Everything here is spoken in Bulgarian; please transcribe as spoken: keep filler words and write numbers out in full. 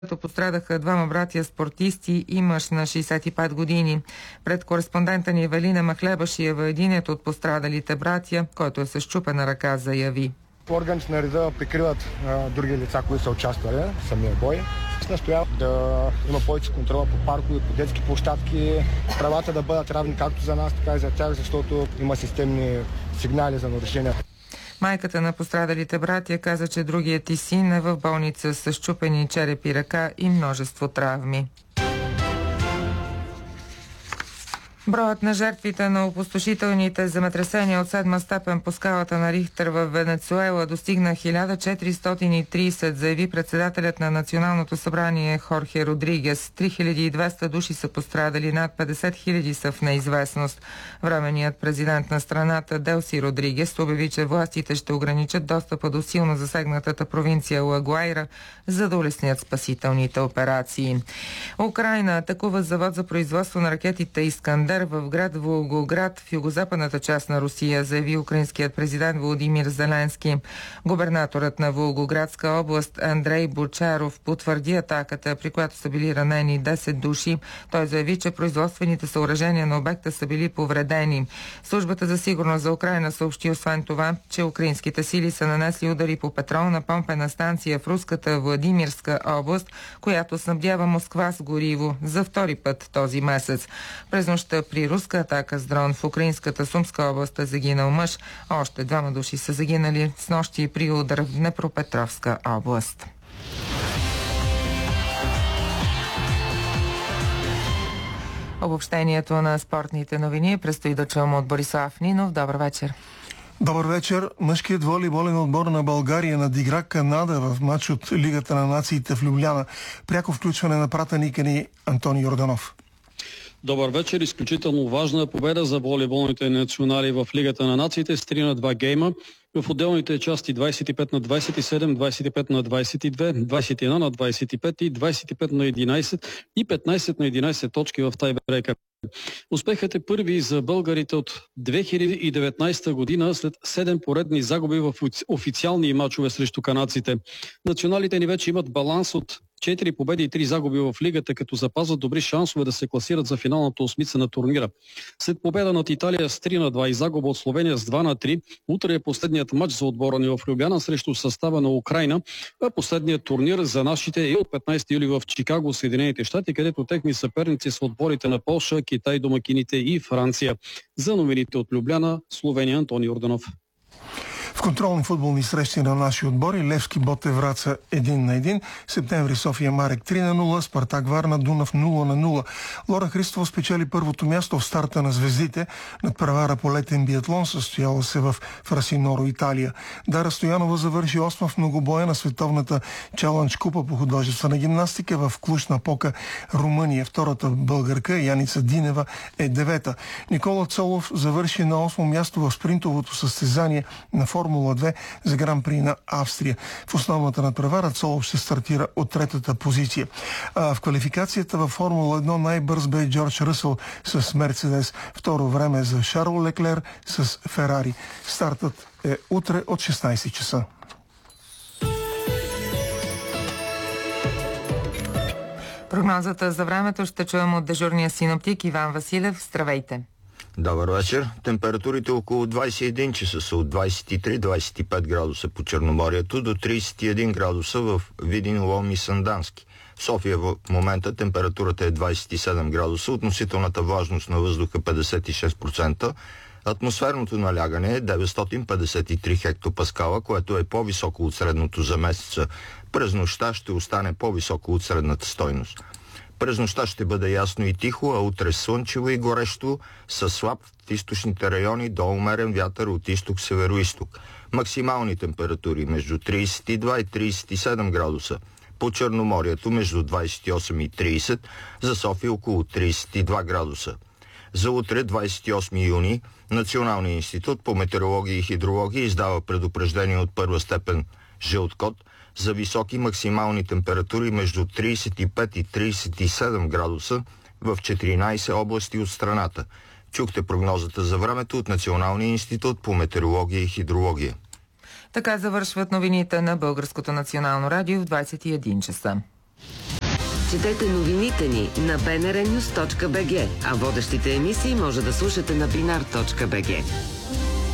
Пострадаха двама братя спортисти и мъж на шейсет и пет години. Пред кореспондента ни Евелина Махлебашиева, единият от пострадалите братя, който е с счупена ръка, заяви: Органите на реда прикриват а, други лица, които са участвали в самия бой. Настоява да има повече контрола по паркове, по детски площадки, правата да бъдат равни както за нас, така и за тях, защото има системни сигнали за нарушения. Майката на пострадалите братя каза, че другият и син е в болница с счупени череп и ръка и множество травми. Броят на жертвите на опустошителните земетресения от седма степен по скалата на Рихтер в Венецуела достигна хиляда четиристотин и трийсет, заяви председателят на Националното събрание Хорхе Родригес. три хиляди и двеста души са пострадали, над петдесет хиляди са в неизвестност. Временният президент на страната Делси Родригес обяви, че властите ще ограничат достъпа до силно засегнатата провинция Ла Гуайра, за да улеснят спасителните операции. Украйна атакува завод за производство на ракетите Искандер в град Волгоград в югозападната част на Русия, заяви украинският президент Володимир Зеленски. Губернаторът на Волгоградска област Андрей Бочаров потвърди атаката, при която са били ранени десет души. Той заяви, че производствените съоръжения на обекта са били повредени. Службата за сигурност за Украйна съобщи освен това, че украинските сили са нанесли удари по петролна помпена станция в руската Владимирска област, която снабдява Москва с гориво за втори път този месец. През нощта при руска атака с дрон в украинската Сумска област е загинал мъж. Още двама души са загинали с нощи при удар в Днепропетровска област. Обобщението на спортните новини предстои да чуем от Борислав Нинов. Добър вечер. Добър вечер. Мъжкият волейболен отбор на България надигра Канада в матч от Лигата на нациите в Любляна. Пряко включване на пратеника ни Антони Йорданов. Добър вечер. Изключително важна победа за волейболните национали в Лигата на нациите с три на два гейма. В отделните части двадесет и пет на двадесет и седем, двадесет и пет на двадесет и две, двадесет и едно на двадесет и пет и двадесет и пет на единадесет и петнадесет на единадесет точки в тайбрейка. Успехът е първи за българите от две хиляди и деветнадесета година след седем поредни загуби в официални мачове срещу канадците. Националите ни вече имат баланс от четири победи и три загуби в лигата, като запазват добри шансове да се класират за финалната осмица на турнира. След победа над Италия с три на два и загуба от Словения с два на три, утре е последният матч за отбора ни в Любляна срещу състава на Украйна, а последният турнир за нашите е от петнадесети юли в Чикаго, Съединените щати, където техни съперници са отборите на Полша, Китай, домакините и Франция. За новините от Любляна, Словения, Антони Йорданов. В контролни футболни срещи на наши отбори: Левски Ботев Враца един на един, Септември София Марек три на нула, Спартак Варна Дунав нула на нула. Лора Христова спечели първото място в старта на звездите над превара по летен биатлон, състояла се в Фрасиноро, Италия. Дара Стоянова завърши осма в многобоя на световната Чалъндж купа по художествена гимнастика в Клуж-Напока, Румъния. Втората българка Яница Динева е девета. Никола Цолов завърши на осмо място в спринтовото състезание на Формула две за Гран-при на Австрия. В основната надпревара Цолов ще стартира от третата позиция. А в квалификацията във Формула едно най-бърз бе Джордж Ръсъл с Мерцедес. Второ време за Шарл Леклер с Ферари. Стартът е утре от шестнадесет часа. Прогнозата за времето ще чуем от дежурния синоптик Иван Василев. Здравейте! Добър вечер. Температурите около двадесет и един часа са от двадесет и три до двадесет и пет градуса по Черноморието до тридесет и един градуса в Видин, Лом и Сандански. В София в момента температурата е двадесет и седем градуса, относителната влажност на въздуха петдесет и шест процента, атмосферното налягане е деветстотин петдесет и три хектопаскала, което е по-високо от средното за месеца. През нощта ще остане по-високо от средната стойност. През нощта ще бъде ясно и тихо, а утре слънчево и горещо, със слаб в източните райони до умерен вятър от изток-североизток. Максимални температури между тридесет и два и тридесет и седем градуса. По Черноморието между двадесет и осем и тридесет, за София около тридесет и два градуса. За утре, двадесет и осми юни, Националният институт по метеорология и хидрология издава предупреждение от първа степен жълт код за високи максимални температури между тридесет и пет и тридесет и седем градуса в четиринадесет области от страната. Чухте прогнозата за времето от Националния институт по метеорология и хидрология. Така завършват новините на Българското национално радио в двадесет и един часа. Четете новините ни на би ен ар нюз точка би джи, а водещите емисии може да слушате на бинар точка би джи.